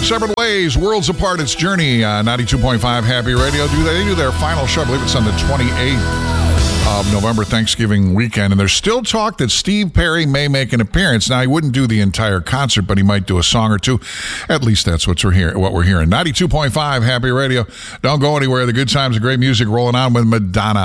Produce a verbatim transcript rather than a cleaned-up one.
Separate Ways, Worlds Apart, It's Journey, uh, ninety-two point five Happy Radio. Do They do their final show, I believe it's on the twenty-eighth of November, Thanksgiving weekend. And there's still talk that Steve Perry may make an appearance. Now, he wouldn't do the entire concert, but he might do a song or two. At least that's what we're, hear- what we're hearing. ninety-two point five Happy Radio. Don't go anywhere. The good times and great music rolling on with Madonna.